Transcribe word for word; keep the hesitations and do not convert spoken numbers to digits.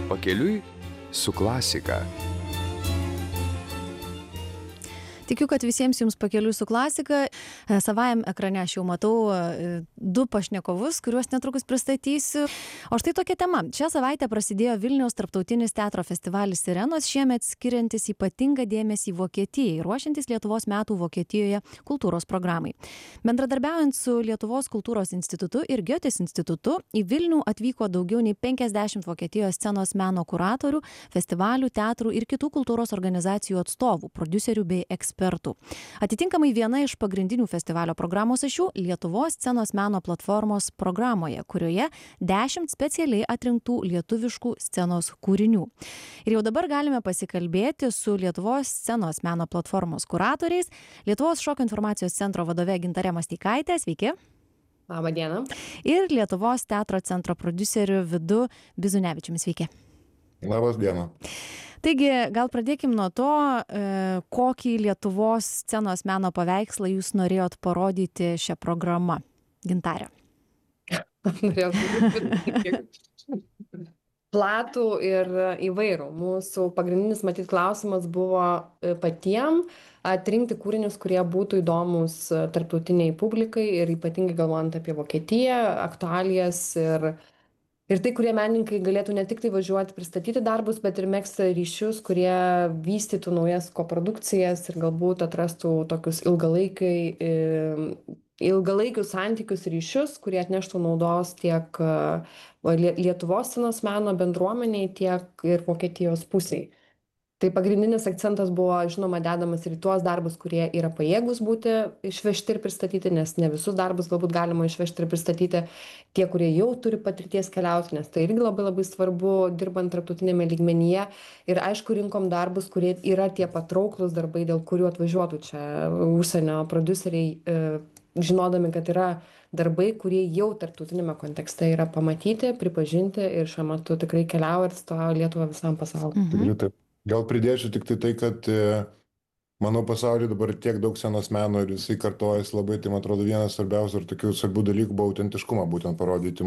Pakeliui su klasika. Tikiu, kad visiems jums pakeliui su klasika. Savajam ekrane aš jau matau du pašnekovus, kuriuos netrukus pristatysiu. O štai tokia tema. Šią savaitę prasidėjo Vilniaus tarptautinis teatro festivalis Sirenos, šiemet skiriantis ypatingą dėmesį Vokietijai, ruošiantis Lietuvos metų Vokietijoje kultūros programai. Bendradarbiaujant su Lietuvos kultūros institutu ir Giotės institutu, į Vilnių atvyko daugiau nei penkiasdešimt Vokietijos scenos meno kuratorių, festivalių, teatrų ir kitų kultūros organizacijų atstovų, prodiuserių bei ekspertų. Ekspertų. Atitinkamai viena iš pagrindinių festivalio programos ašių - Lietuvos scenos meno platformos programoje, kurioje dešimt specialiai atrinktų lietuviškų scenos kūrinių. Ir jau dabar galime pasikalbėti su Lietuvos scenos meno platformos kuratoriais, Lietuvos šokio informacijos centro vadove Gintare Masteikaite, sveiki. Labą dieną. Ir Lietuvos teatro centro prodiuseriu Vidu Bizunevičiumi, sveiki. Labas diena. Taigi, gal pradėkim nuo to, kokį Lietuvos scenos meno paveikslą jūs norėjot parodyti šią programą. Gintare. Norėjau platų ir įvairų. Mūsų pagrindinis, matyt, klausimas buvo patiem atrinkti kūrinius, kurie būtų įdomus tarptautiniai publikai ir ypatingai galvojant apie Vokietiją, aktualijas ir Ir tai, kurie menininkai galėtų ne tik tai važiuoti pristatyti darbus, bet ir megzti ryšius, kurie vystytų naujas koprodukcijas ir galbūt atrastų tokius ilgalaikai, ilgalaikius santykius ryšius, kurie atneštų naudos tiek Lietuvos scenos meno bendruomeniai, tiek ir Vokietijos pusiai. Tai pagrindinis akcentas buvo, žinoma, dedamas ir į tuos darbus, kurie yra pajėgus būti išvežti ir pristatyti, nes ne visus darbus galbūt galima išvežti ir pristatyti tie, kurie jau turi patirties keliauti, nes tai irgi labai labai svarbu dirbant tarptautinėme lygmenyje. Ir aišku, rinkom darbus, kurie yra tie patrauklus darbai, dėl kurių atvažiuotų čia užsienio prodiuseriai, žinodami, kad yra darbai, kurie jau tarptautinėme kontekste yra pamatyti, pripažinti ir šiuo metu tikrai keliauja ir atstovauja Lietuvą visam pasauliu. Mhm. Gal pridėsiu tik tai tai, kad manau pasaulyje dabar tiek daug scenos meno ir jisai kartojasi labai, tai man atrodo vienas svarbiausių ir tokių svarbių dalykų buvo autentiškumą būtent parodyti